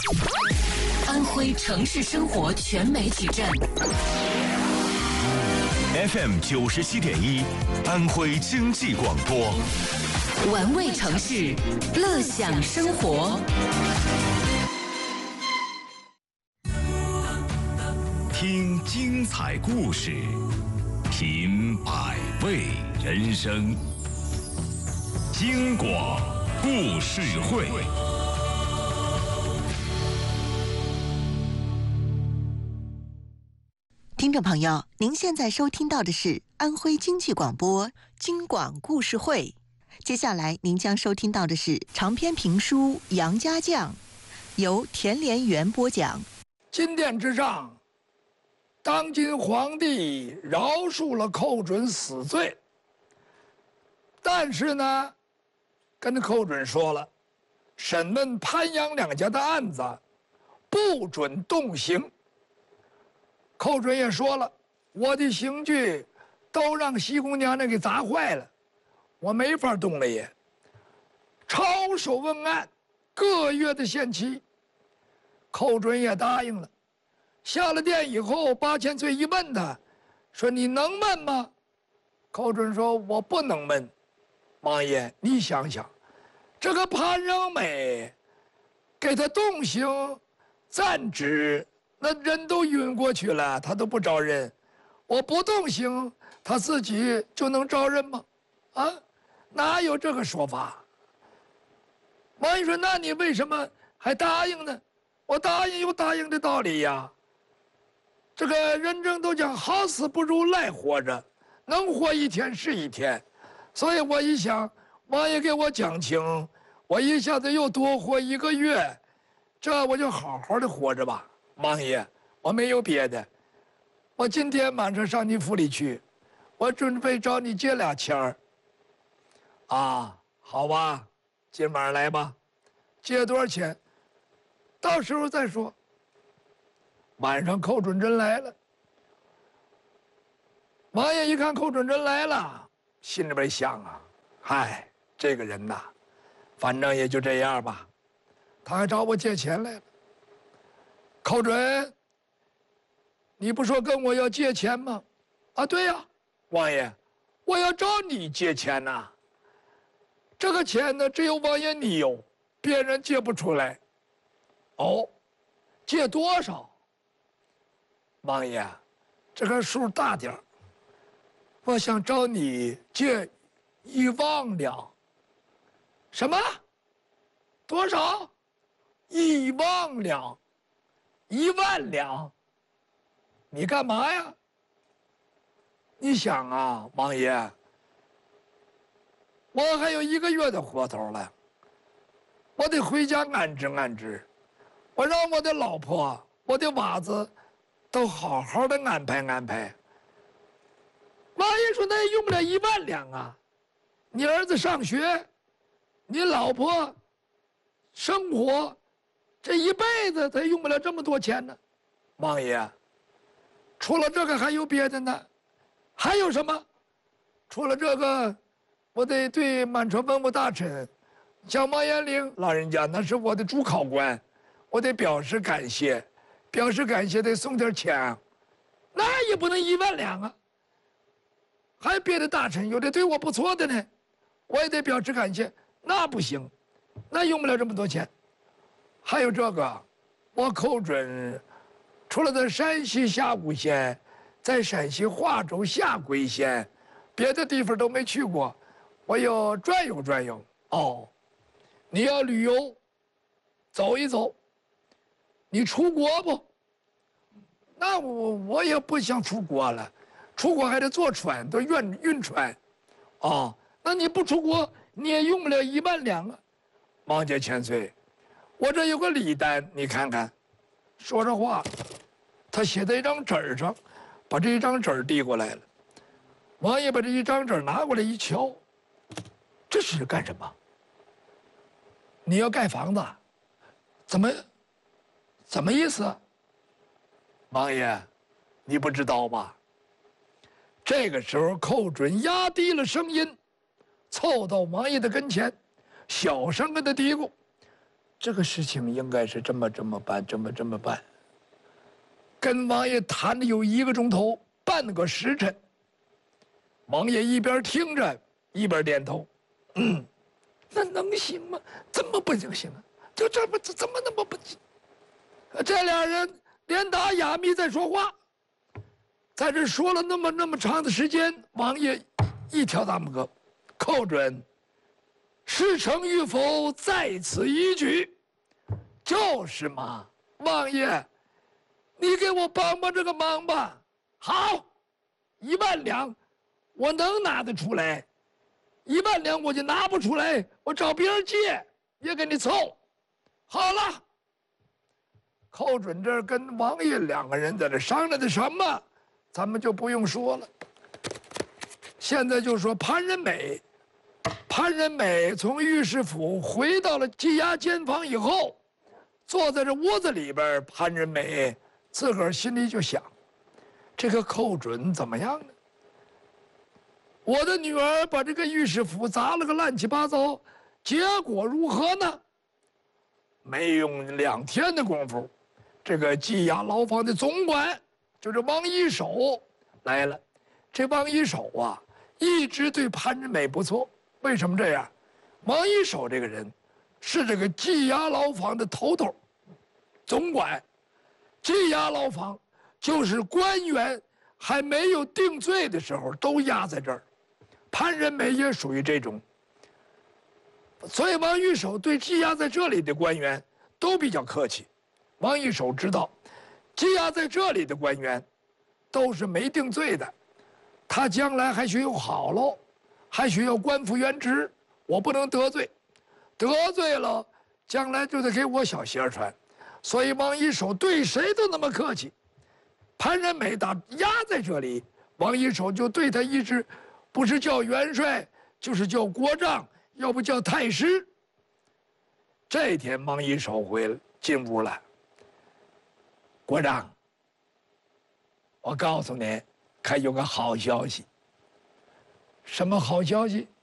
安徽城市生活全媒体站 FM 97.1，安徽经济广播， 玩味城市，乐享生活。 听精彩故事，品百味人生。京广故事会。 听众朋友，您现在收听到的是安徽经济广播京广故事会。接下来您将收听到的是长篇评书《杨家将》，由田连元播讲。 金殿之上，当今皇帝饶恕了寇准死罪，但是呢，跟寇准说了，审问潘杨两家的案子，不准动刑。寇准也说了，我的刑具都让西宫娘娘给砸坏了，我没法动了也。抄手问案，各月的限期。寇准也答应了。下了殿以后，8000岁一问他，说你能问吗？寇准说我不能问。王爷，你想想，这个潘仁美给他动刑暂止，那人都晕过去了，他都不招认。我不动刑，他自己就能招认吗？啊，哪有这个说法？王爷说，那你为什么还答应呢？我答应有答应的道理呀。这个人证都讲好死不如赖活着，能活一天是一天。所以我一想，王爷给我讲情，我一下子又多活1个月，这我就好好的活着吧。王爷，我没有别的，我今天晚上上你府里去，我准备找你借2钱儿。啊，好吧，今晚上来吧，借多少钱？到时候再说。晚上寇准真来了，王爷一看寇准真来了，心里边想啊，嗨，这个人呐，反正也就这样吧。他还找我借钱来了。寇准，你不说跟我要借钱吗？啊，对呀，王爷，我要找你借钱呐。这个钱呢，只有王爷你有，别人借不出来。哦，借多少？王爷，这个数大点儿，我想找你借1万两。什么？多少？1万两？1万两？你干嘛呀？你想啊，王爷，我还有1个月的活头了，我得回家安置安置，我让我的老婆、我的娃子都好好的安排安排。王爷说那也用不了1万两啊，你儿子上学，你老婆生活，这一辈子他用不了这么多钱呢。王爷，除了这个还有别的呢？还有什么？除了这个，我得对满朝文武大臣，像马延龄老人家，那是我的主考官，我得表示感谢。表示感谢得送点钱，那也不能1万两啊。还有别的大臣，有的对我不错的呢，我也得表示感谢，那不行，那用不了这么多钱。还有这个，我寇准除了在山西峡谷县，在陕西华州下归县，别的地方都没去过，我要转悠转悠。哦，你要旅游，走一走。你出国不？那我也不想出国了，出国还得坐船，都晕船。哦，那你不出国，你也用不了1万两啊。王家千岁，我这有个礼单，你看看。说着话，他写在一张纸上，把这一张纸递过来了。王爷把这一张纸拿过来一瞧，这是干什么？你要盖房子？怎么意思？王爷，你不知道吧？这个时候，寇准压低了声音，凑到王爷的跟前，小声跟他嘀咕：“ 这个事情应该是这么办，这么办。跟王爷谈了有1个钟头，半个时辰。王爷一边听着，一边点头。那能行吗？怎么不行啊？就这不怎么那么不行？这俩人连打哑谜在说话，在这说了那么长的时间，王爷一挑大拇哥，寇准，事成与否在此一举。就是嘛，王爷，你给我帮这个忙吧。好，1万两，我能拿得出来。1万两我就拿不出来，我找别人借也给你凑。好了，寇准这儿跟王爷2个人在这商量的什么，咱们就不用说了。现在就说潘仁美，潘仁美从御史府回到了羁押监房以后，坐在这屋子里边，潘仁美自个儿心里就想：这个寇准怎么样呢？我的女儿把这个御史府砸了个乱七八糟，结果如何呢？没用2天的功夫，这个羁押牢房的总管就是王一手来了。这王一手啊，一直对潘仁美不错。为什么这样？王一手这个人是这个羁押牢房的头，总管。羁押牢房就是官员还没有定罪的时候都押在这儿。潘仁美也属于这种，所以王一手对羁押在这里的官员都比较客气。王一手知道，羁押在这里的官员都是没定罪的，他将来还许有好喽，还许要官复原职，我不能得罪，得罪了将来就得给我小鞋穿。所以王一手对谁都那么客气。潘仁美打押在这里，王一手就对他一直不是叫元帅，就是叫国丈，要不叫太师。这天王一手进屋了，国丈，我告诉你，可有个好消息。什么好消息？